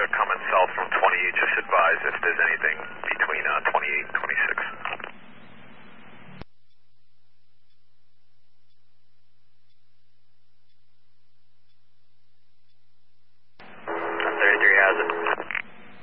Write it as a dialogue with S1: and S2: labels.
S1: coming south from 20, just advise if there's anything